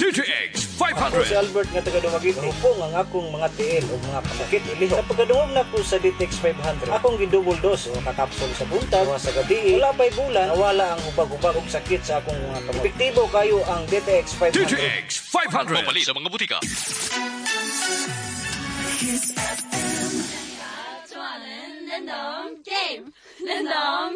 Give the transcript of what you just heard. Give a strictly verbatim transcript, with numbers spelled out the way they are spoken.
D T X five Ako hundred. si Albert nga taga Dumaguete. Hupong ang akong mga tiil o mga pasakit iliho. Sa pagkaduwag na ko sa D T X five hundred, akong gidouble dose o kakapsol sa buntag o sa gabi. Wala pa'y bulan, nawala ang hubag-hubag og sakit sa akong mga kamot. Epektibo kayo ang D T X five D hundred. T X five hundred. Mamali sa mga butika. Kiss F M. Game. Lindong.